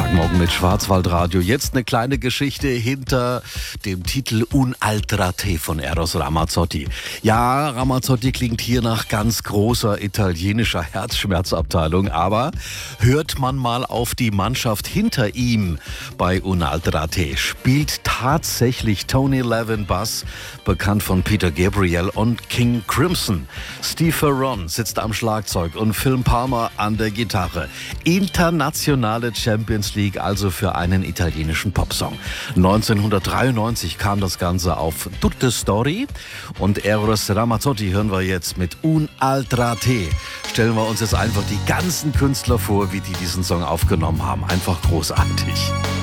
Montagmorgen mit Schwarzwaldradio. Jetzt eine kleine Geschichte hinter dem Titel Un altra te von Eros Ramazzotti. Ja, Ramazzotti klingt hier nach ganz großer italienischer Herzschmerzabteilung, aber hört man mal auf die Mannschaft hinter ihm bei Un altra te, spielt tatsächlich Tony Levin Bass, bekannt von Peter Gabriel und King Crimson. Steve Ferron sitzt am Schlagzeug und Phil Palmer an der Gitarre. Internationale Champions League also für einen italienischen Popsong. 1993 kam das Ganze auf Tutte Story und Eros Ramazzotti hören wir jetzt mit Un altra te. Stellen wir uns jetzt einfach die ganzen Künstler vor, wie die diesen Song aufgenommen haben. Einfach großartig.